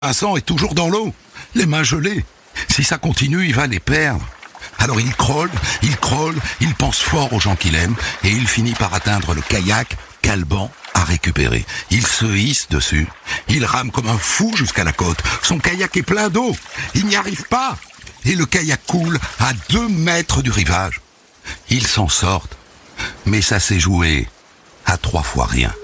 Vincent est toujours dans l'eau, les mains gelées. Si ça continue, il va les perdre. Alors il crolle, il pense fort aux gens qu'il aime, et il finit par atteindre le kayak qu'Alban a récupéré. Il se hisse dessus, il rame comme un fou jusqu'à la côte. Son kayak est plein d'eau, il n'y arrive pas, et le kayak coule à 2 mètres du rivage. Ils s'en sortent, mais ça s'est joué à 3 fois rien.